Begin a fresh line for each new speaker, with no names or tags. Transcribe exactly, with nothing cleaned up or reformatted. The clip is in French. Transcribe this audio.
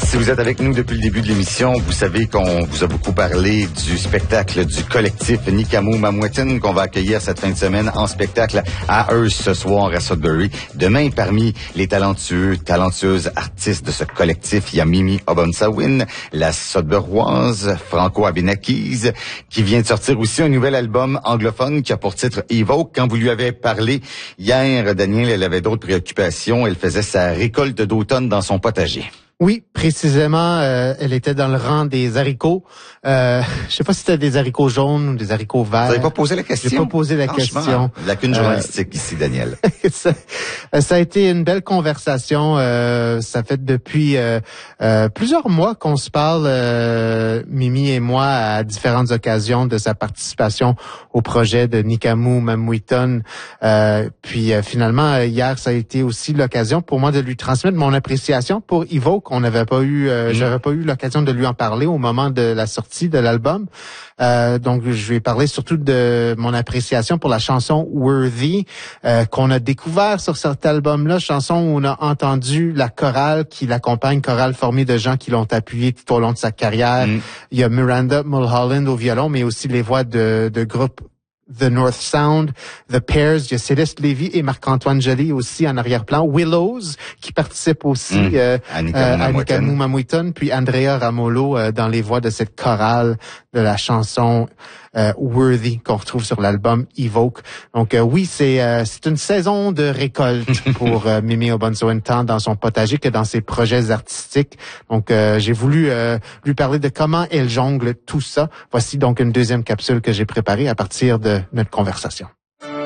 Si vous êtes avec nous depuis le début de l'émission, vous savez qu'on vous a beaucoup parlé du spectacle du collectif Nikamu Mamouetine qu'on va accueillir cette fin de semaine en spectacle à Hearst ce soir à Sudbury. Demain, parmi les talentueux, talentueuses artistes de ce collectif, il y a Mimi Obonsawin, la Sudburoise Franco Abenakis, qui vient de sortir aussi un nouvel album anglophone qui a pour titre Evoke. Quand vous lui avez parlé hier, Daniel, elle avait d'autres préoccupations. Elle faisait sa récolte d'automne dans son potager.
Oui, précisément, euh, elle était dans le rang des haricots. Euh, je sais pas si c'était des haricots jaunes ou des haricots verts.
Vous n'avez pas posé la question?
J'ai pas posé la question.
Lacune journalistique euh, ici, Daniel.
ça, ça a été une belle conversation. Euh, ça fait depuis euh, euh, plusieurs mois qu'on se parle, euh, Mimi et moi, à différentes occasions de sa participation au projet de Nikamu Mamouetine. Euh, puis euh, finalement, hier, ça a été aussi l'occasion pour moi de lui transmettre mon appréciation pour Evoke. On n'avait pas eu, euh, mmh. j'avais pas eu l'occasion de lui en parler au moment de la sortie de l'album. Euh, donc, je vais parler surtout de mon appréciation pour la chanson Worthy, euh, qu'on a découvert sur cet album-là, chanson où on a entendu la chorale qui l'accompagne, chorale formée de gens qui l'ont appuyé tout au long de sa carrière. Mmh. Il y a Miranda Mulholland au violon, mais aussi les voix de, de groupes The North Sound, The Pairs, il y a Céleste Lévy et Marc-Antoine Joly aussi en arrière-plan. Willows, qui participe aussi mmh. euh, à Nikamu Mamouetine, puis Andrea Ramolo euh, dans les voix de cette chorale de la chanson euh, Worthy qu'on retrouve sur l'album Evoke. Donc euh, oui, c'est euh, c'est une saison de récolte pour euh, Mimi Obonsawin, tant dans son potager que dans ses projets artistiques. Donc euh, j'ai voulu euh, lui parler de comment elle jongle tout ça. Voici donc une deuxième capsule que j'ai préparée à partir de notre conversation.